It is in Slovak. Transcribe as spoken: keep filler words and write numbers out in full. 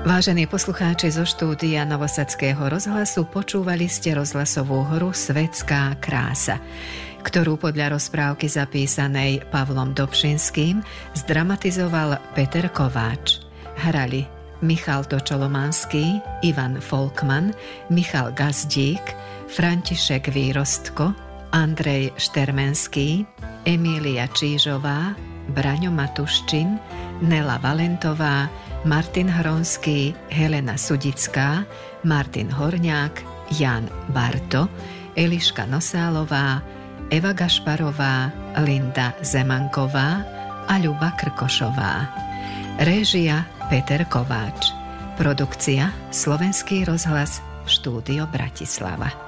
Vážení poslucháči zo štúdia Novosadského rozhlasu, počúvali ste rozhlasovú hru Svetská krása, ktorú podľa rozprávky zapísanej Pavlom Dobšinským zdramatizoval Peter Kováč. Hrali Michal Točolomanský, Ivan Folkman, Michal Gazdík, František Výrostko, Andrej Štermenský, Emília Čížová, Braňo Matuščin, Nela Valentová, Martin Hronský, Helena Sudická, Martin Horňák, Jan Barto, Eliška Nosálová, Eva Gašparová, Linda Zemanková a Ľuba Krkošová. Réžia Peter Kováč. Produkcia Slovenský rozhlas, štúdio Bratislava.